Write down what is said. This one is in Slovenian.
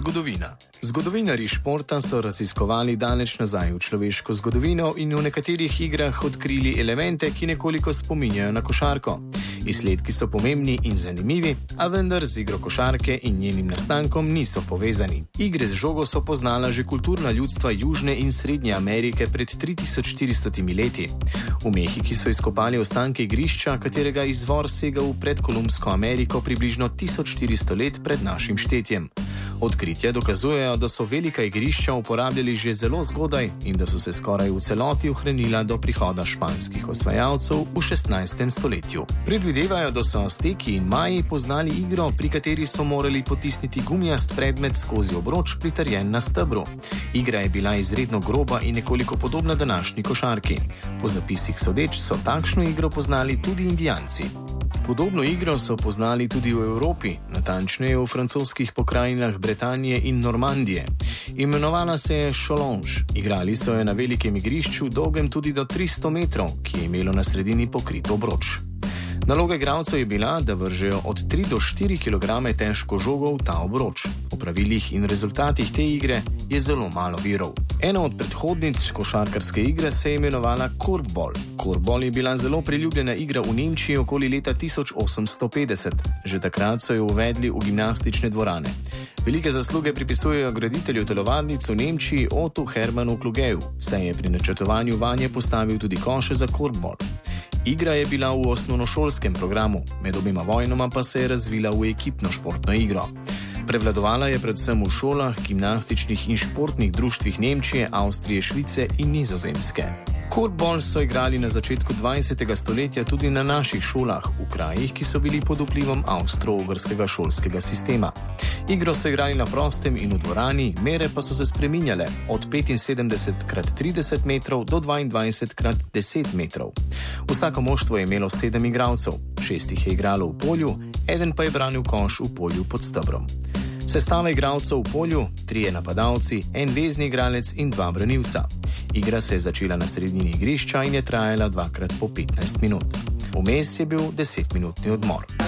Zgodovina. Zgodovinarji športa so raziskovali daleč nazaj v človeško zgodovino in v nekaterih igrah odkrili elemente, ki nekoliko spominjajo na košarko. Izsledki so pomembni in zanimivi, a vendar z igro košarke in njenim nastankom niso povezani. Igre z žogo so poznala že kulturna ljudstva Južne in Srednje Amerike pred 3400 leti. V Mehiki so izkopali ostanke igrišča, katerega izvor sega v predkolumbsko Ameriko približno 1400 let pred našim štetjem. Odkritja dokazujejo, da so velika igrišča uporabljali že zelo zgodaj in da so se skoraj v celoti ohranila do prihoda španskih osvajalcev v 16. stoletju. Predvidevajo, da so Azteki in Maji poznali igro, pri kateri so morali potisniti gumijast predmet skozi obroč pritrjen na stebru. Igra je bila izredno groba in nekoliko podobna današnji košarki. Po zapisih sodeč so takšno igro poznali tudi Indijanci. Podobno igro so poznali tudi v Evropi, natančneje v francoskih pokrajinah Bretanije in Normandije. Imenovala se je Challenge. Igrali so jo na velikem igrišču, dolgem tudi do 300 metrov, ki je imelo na sredini pokrit obroč. Naloga igralcev je bila, da vržejo od 3 do 4 kg težko žogo v ta obroč. O pravilih in rezultatih te igre je zelo malo virov. Ena od predhodnic košarkarske igre se je imenovala korfball. Korfball je bila zelo priljubljena igra v Nemčiji okoli leta 1850. Že takrat so jo uvedli v gimnastične dvorane. Velike zasluge pripisujejo graditelju telovadnic v Nemčiji Ottu Hermannu Klugeju, saj je pri načrtovanju vanje postavil tudi koše za korfball. Igra je bila v osnovnošolskem programu, med obima vojnama pa se je razvila v ekipno športno igro. Prevladovala je predvsem v šolah, gimnastičnih in športnih društvih Nemčije, Avstrije, Švice in Nizozemske. Korfball so igrali na začetku 20. stoletja tudi na naših šolah, v krajih, ki so bili pod vplivom avstro-ogrskega šolskega sistema. Igro so igrali na prostem in v dvorani, mere pa so se spreminjale od 75x30 metrov do 22x10 metrov. Vsako moštvo je imelo 7 igralcev, 6 jih je igralo v polju, eden pa je branil koš v polju pod stebrom. Sestava igralcev v polju, 3 napadalci, 1 vezni igralec in 2 branilca. Igra se je začela na sredini igrišča in je trajala 2x po 15 minut. Vmes je bil 10-minutni odmor.